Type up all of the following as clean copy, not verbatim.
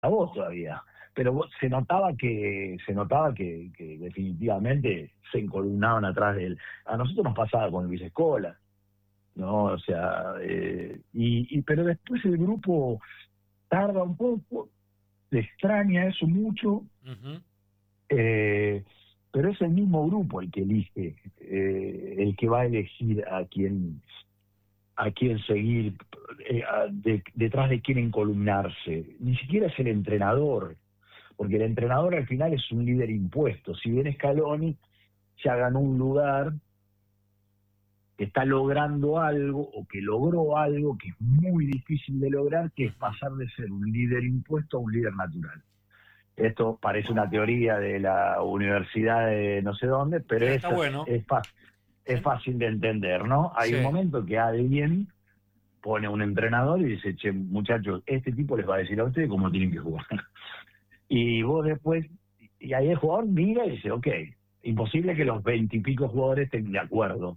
a vos todavía. Pero se notaba que definitivamente se encolumnaban atrás de él. A nosotros nos pasaba con Luis Escola, ¿no? O sea, pero después el grupo tarda un poco, le extraña eso mucho, Ujú. eh, pero es el mismo grupo el que elige, el que va a elegir a quién seguir, detrás de quién encolumnarse. Ni siquiera es el entrenador, porque el entrenador al final es un líder impuesto. Si bien Scaloni ya ganó un lugar, que está logrando algo o que logró algo que es muy difícil de lograr, que es Ujú. pasar de ser un líder impuesto a un líder natural. Esto parece una teoría de la universidad de no sé dónde, pero Está bueno. es fácil de entender, ¿no? Hay un Sí. momento que alguien pone un entrenador y dice, che, muchachos, este tipo les va a decir a ustedes cómo tienen que jugar. Y vos después, y ahí el jugador mira y dice, ok, imposible que los 20 y pico jugadores estén de acuerdo.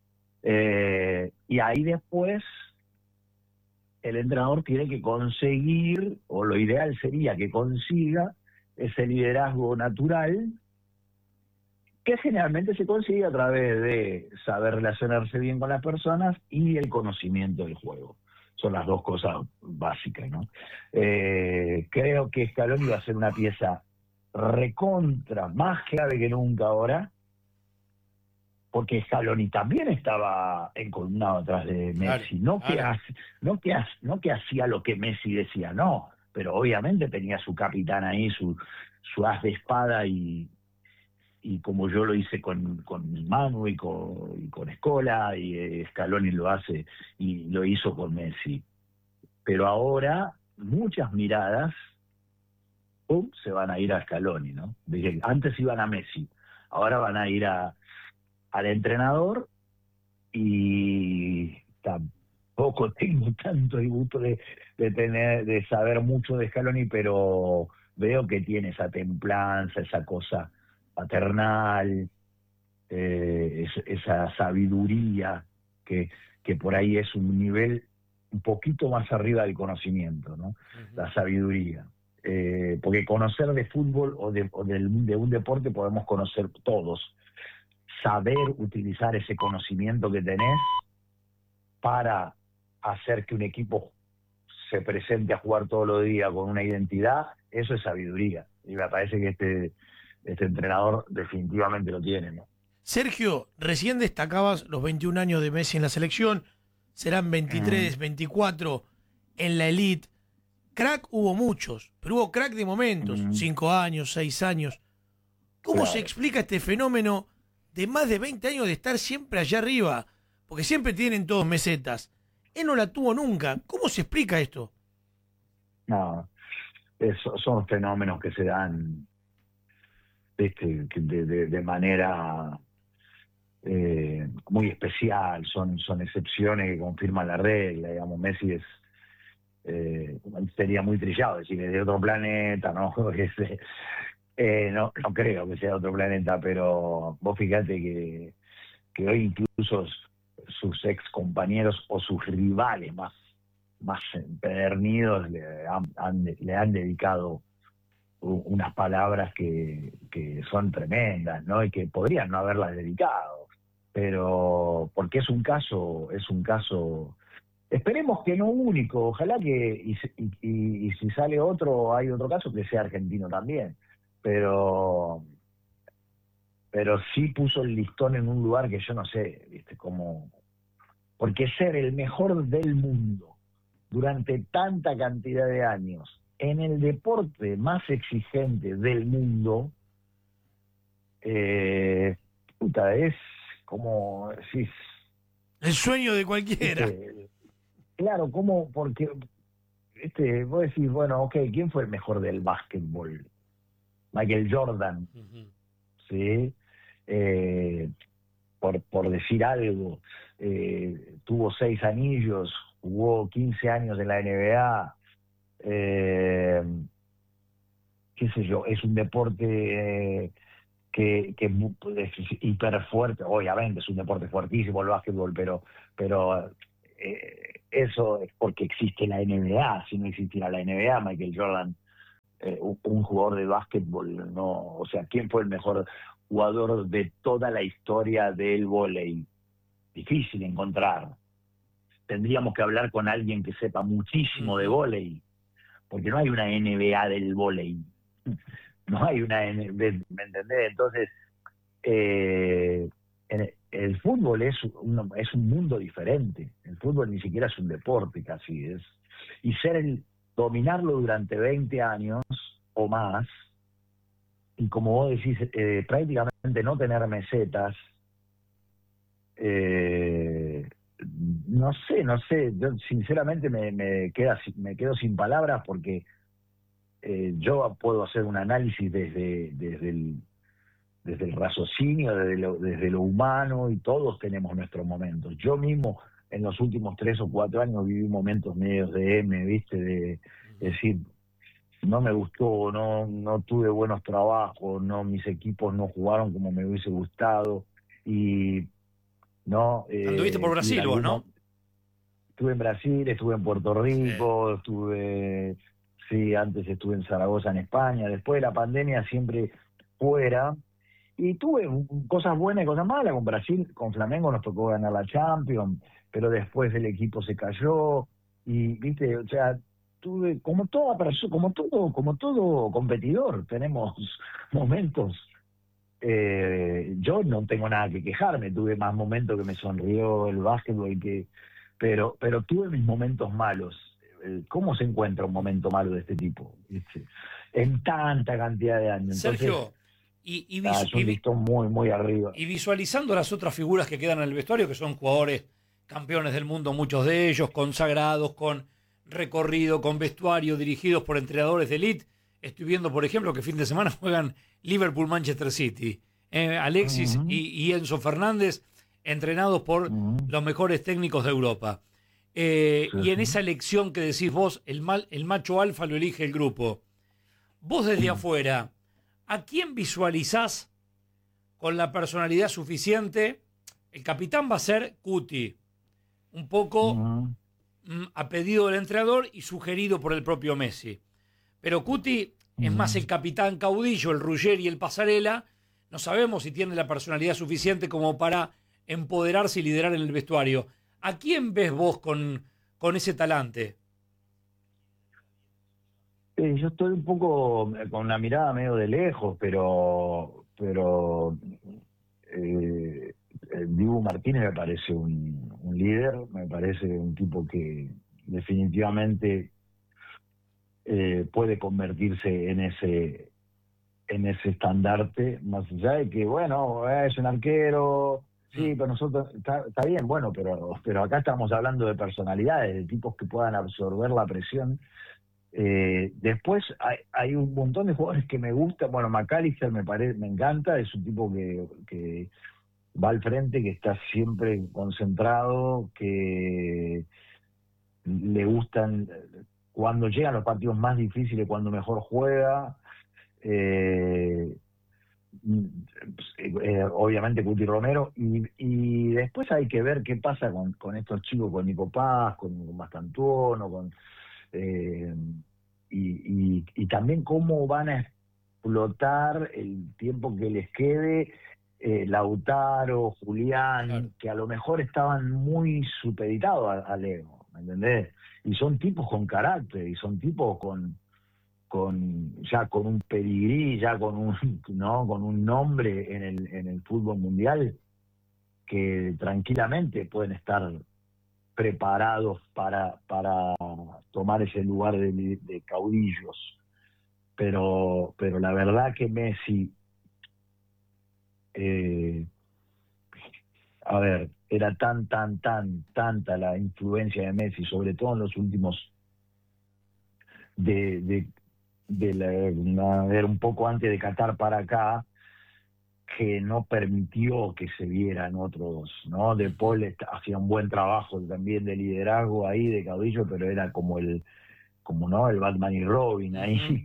Y ahí después el entrenador tiene que conseguir, o lo ideal sería que consiga, ese liderazgo natural, que generalmente se consigue a través de saber relacionarse bien con las personas y el conocimiento del juego. Son las dos cosas básicas, ¿no? Creo que Scaloni va a ser una pieza recontra, más clave que nunca ahora, porque Scaloni también estaba encolumnado atrás de Claro, Messi. No que, claro. no que hacía lo que Messi decía, no, pero obviamente tenía su capitán ahí, su as de espada, y como yo lo hice con Manu y con Scola, y Scaloni lo hace y lo hizo con Messi. Pero ahora muchas miradas se van a ir a Scaloni, ¿no? Antes iban a Messi, ahora van a ir al entrenador, y tampoco tengo tanto el gusto de saber mucho de Scaloni, pero veo que tiene esa templanza, esa cosa paternal, esa sabiduría que, que por ahí es un nivel un poquito más arriba del conocimiento, ¿no? Ujú. La sabiduría. Porque conocer de fútbol de un deporte podemos conocer todos. Saber utilizar ese conocimiento que tenés para hacer que un equipo se presente a jugar todos los días con una identidad, eso es sabiduría. Y me parece que este entrenador definitivamente lo tiene, ¿no? Sergio, recién destacabas los 21 años de Messi en la selección, serán Mm, 23, 24 en la elite. Crack hubo muchos, pero hubo crack de momentos, mm, 5 años, 6 años. ¿Cómo se claro. explica este fenómeno de más de 20 años de estar siempre allá arriba? Porque siempre tienen todos mesetas. Él no la tuvo nunca. ¿Cómo se explica esto? No, son fenómenos que se dan, de manera muy especial, son excepciones que confirman la regla. Digamos, Messi sería muy trillado decir es de otro planeta, ¿no? No creo que sea de otro planeta, pero vos fíjate que hoy incluso sus ex compañeros o sus rivales más empedernidos le han dedicado unas palabras que son tremendas, ¿no? Y que podrían no haberlas dedicado. Pero porque es un caso, esperemos que no único, ojalá que, y si sale otro, hay otro caso, que sea argentino también. Pero, pero sí puso el listón en un lugar que yo no sé, ¿viste? Como, porque ser el mejor del mundo durante tanta cantidad de años en el deporte más exigente del mundo, eh, puta, es como decís, El sueño de cualquiera. ¿viste? Claro, como, porque vos decís, bueno, ok, ¿quién fue el mejor del básquetbol? Michael Jordan, Ujú. ¿sí? Eh, por decir algo, tuvo 6 anillos, jugó 15 años en la NBA, eh, qué sé yo, es un deporte es hiper fuerte, obviamente es un deporte fuertísimo el básquetbol, pero eso es porque existe la NBA. Si no existiera la NBA, Michael Jordan un jugador de básquetbol, no, o sea, ¿quién fue el mejor jugador de toda la historia del vóley? Difícil encontrar. Tendríamos que hablar con alguien que sepa muchísimo de vóley, porque no hay una NBA del vóley. No hay una NBA, ¿me entendés? Entonces, el fútbol es un mundo diferente. El fútbol ni siquiera es un deporte casi. Y dominarlo durante 20 años o más, y como vos decís, prácticamente no tener mesetas, no sé, yo sinceramente me quedo sin palabras, porque yo puedo hacer un análisis desde el raciocinio, desde lo humano, y todos tenemos nuestros momentos. Yo mismo en los últimos 3 o 4 años viví momentos medios de ¿viste? De decir, no me gustó, no tuve buenos trabajos, mis equipos no jugaron como me hubiese gustado, y no... Anduviste por Brasil vos, ¿no? Estuve en Brasil, estuve en Puerto Rico, sí, antes estuve en Zaragoza, en España. Después de la pandemia siempre fuera, y tuve cosas buenas y cosas malas. Con Brasil, con Flamengo nos tocó ganar la Champions, pero después el equipo se cayó, y viste, o sea, tuve, como toda persona, como todo competidor, tenemos momentos. Yo no tengo nada que quejarme, tuve más momentos que me sonrió el básquetbol, pero tuve mis momentos malos. ¿Cómo se encuentra un momento malo de este tipo? En tanta cantidad de años. Sergio, Entonces, es un listón muy, muy arriba. Y visualizando las otras figuras que quedan en el vestuario, que son jugadores campeones del mundo, muchos de ellos, consagrados, con recorrido, con vestuario, dirigidos por entrenadores de élite. Estoy viendo, por ejemplo, que fin de semana juegan Liverpool-Manchester City. Alexis y Enzo Fernández, entrenados por los mejores técnicos de Europa. Y en esa elección que decís vos, el macho alfa lo elige el grupo. Vos desde afuera, ¿a quién visualizás con la personalidad suficiente? El capitán va a ser Cuti, un poco a pedido del entrenador y sugerido por el propio Messi. Pero Cuti es más el capitán caudillo, el Ruggeri y el Pasarela. No sabemos si tiene la personalidad suficiente como para empoderarse y liderar en el vestuario. ¿A quién ves vos con ese talante? Yo estoy un poco con una mirada medio de lejos, pero Dibu Martínez me parece un líder, me parece un tipo que definitivamente puede convertirse en ese estandarte, más allá de que, bueno, es un arquero, sí, pero nosotros, está bien, bueno, pero acá estamos hablando de personalidades, de tipos que puedan absorber la presión. Después hay un montón de jugadores que me gustan. Bueno, McAllister me encanta, es un tipo que va al frente, que está siempre concentrado, que le gustan cuando llegan los partidos más difíciles, cuando mejor juega. Obviamente Cuti Romero, y después hay que ver qué pasa con estos chicos, con Nico Paz, con Mastantuono, y también cómo van a explotar el tiempo que les quede. Lautaro, Julián, claro, que a lo mejor estaban muy supeditados a Leo, ¿me entendés? Y son tipos con carácter, y son tipos ya con un pedigrí, ya con un nombre en el fútbol mundial, que tranquilamente pueden estar preparados para tomar ese lugar de caudillos. Pero la verdad que Messi, a ver, era tanta la influencia de Messi, sobre todo en los últimos era un poco antes de Qatar para acá, que no permitió que se vieran otros, ¿no? De Paul hacía un buen trabajo también de liderazgo ahí, de caudillo, pero era como el Batman y Robin ahí.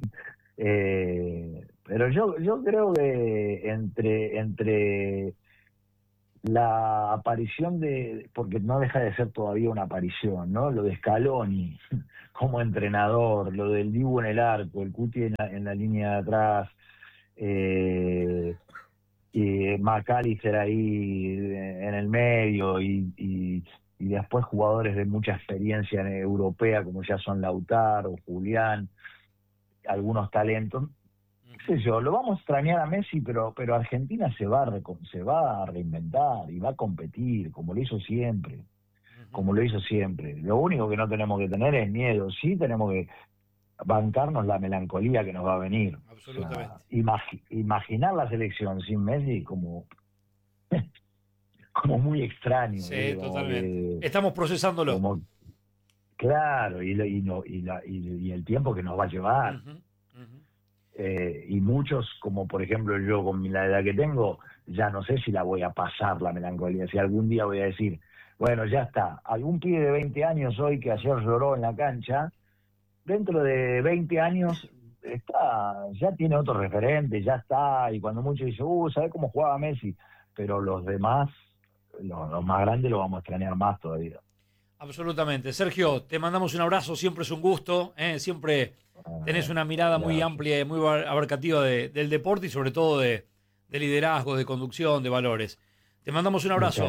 Pero yo creo que entre la aparición porque no deja de ser todavía una aparición, ¿no? Lo de Scaloni como entrenador, lo del Dibu en el arco, el Cuti en la línea de atrás, y McAllister ahí en el medio, y después jugadores de mucha experiencia europea, como ya son Lautaro, Julián, algunos talentos. Qué sé yo, lo vamos a extrañar a Messi, pero Argentina se va a reinventar y va a competir, como lo hizo siempre. Lo único que no tenemos que tener es miedo, sí tenemos que bancarnos la melancolía que nos va a venir. Absolutamente. O sea, imaginar la selección sin Messi como muy extraño. Sí, totalmente. Estamos procesándolo. Claro, y el tiempo que nos va a llevar. Y muchos, como por ejemplo yo con la edad que tengo, ya no sé si la voy a pasar la melancolía, si algún día voy a decir, bueno, ya está, algún pibe de 20 años hoy que ayer lloró en la cancha, dentro de 20 años ya tiene otro referente, ya está, y cuando muchos dicen, ¿sabés cómo jugaba Messi? Pero los demás, los más grandes, lo vamos a extrañar más todavía. Absolutamente. Sergio, te mandamos un abrazo, siempre es un gusto, siempre tenés una mirada muy amplia y muy abarcativa del deporte y sobre todo de liderazgo, de conducción, de valores. Te mandamos un abrazo.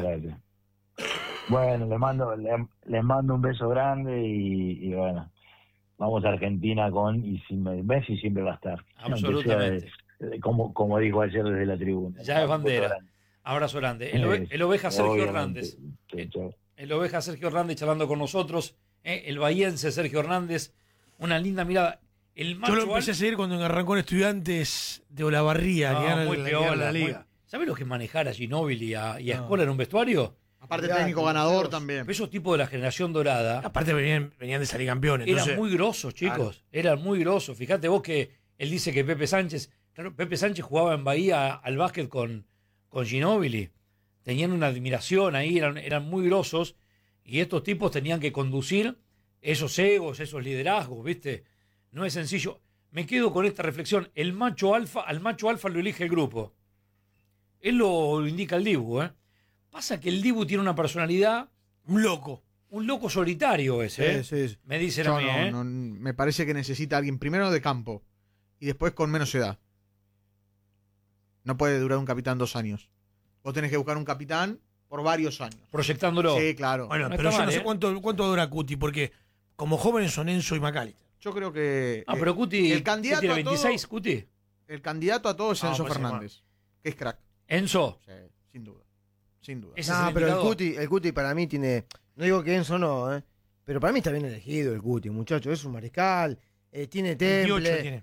Bueno, les mando un beso grande y bueno, vamos a Argentina y sin Messi siempre va a estar. Absolutamente. Como dijo ayer desde la tribuna. Ya es bandera. Abrazo grande. El oveja Sergio Hernández. El oveja Sergio Hernández charlando con nosotros. El bahiense Sergio Hernández. Una linda mirada. Yo lo empecé a seguir cuando arrancó en Estudiantes de Olavarría, que gana la liga. ¿Sabes lo que es manejar a Ginóbili y a Escola en un vestuario? Aparte técnico ganador también. Pero esos tipos de la generación dorada. Aparte venían de salir campeones. Eran muy grosos, chicos. Eran muy grosos. Fíjate vos que él dice que Pepe Sánchez jugaba en Bahía al básquet con Ginóbili. Tenían una admiración ahí, eran muy grosos. Y estos tipos tenían que conducir esos egos, esos liderazgos, ¿viste? No es sencillo. Me quedo con esta reflexión. Al macho alfa lo elige el grupo. Él lo indica el Dibu, ¿eh? Pasa que el Dibu tiene una personalidad... Un loco solitario ese, sí. Me dicen a mí, no, me parece que necesita alguien primero de campo y después con menos edad. No puede durar un capitán 2 años. Vos tenés que buscar un capitán por varios años. Proyectándolo. Sí, claro. Bueno, pero yo no sé cuánto dura Cuti, porque como jóvenes son Enzo y McAllister. Yo creo que... pero Cuti... El candidato tiene a 26, todo, Cuti. El candidato a todo es Enzo pues Fernández, que es crack. ¿Enzo? Sí, sin duda. Sin duda. No, pero el Cuti para mí tiene... No digo que Enzo no, pero para mí está bien elegido el Cuti, muchacho. Es un mariscal, tiene temple.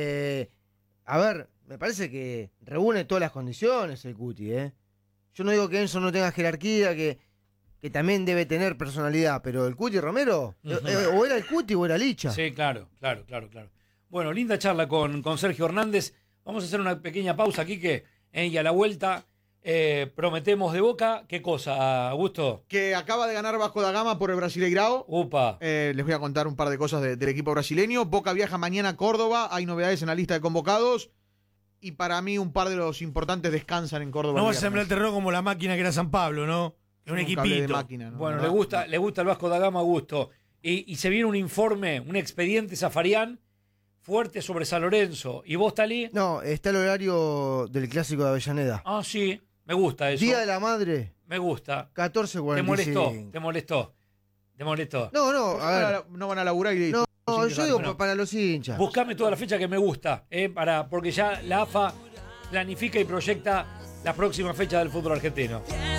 A ver, me parece que reúne todas las condiciones el Cuti, Yo no digo que Enzo no tenga jerarquía, que también debe tener personalidad, pero el Cuti Romero, o era el Cuti o era Licha. Sí, claro. Bueno, linda charla con Sergio Hernández. Vamos a hacer una pequeña pausa aquí y a la vuelta prometemos de Boca. ¿Qué cosa, Augusto? Que acaba de ganar Vasco da Gama por el Brasileirao. Upa. Les voy a contar un par de cosas del equipo brasileño. Boca viaja mañana a Córdoba. Hay novedades en la lista de convocados. Y para mí un par de los importantes descansan en Córdoba. No va a sembrar el terreno como la máquina que era San Pablo, ¿no? Es un equipito. De máquina, ¿no? Bueno, le gusta el Vasco da Gama, Augusto. Y se viene un informe, un expediente Zafarian fuerte sobre San Lorenzo. ¿Y vos, Talí? No, está el horario del Clásico de Avellaneda. Ah, sí, me gusta eso. Día de la Madre. Me gusta. 14:45. ¿Te molestó? No, a ver. No van a laburar y... No, yo digo para los hinchas. Buscame toda la fecha que me gusta, porque ya la AFA planifica y proyecta la próxima fecha del fútbol argentino.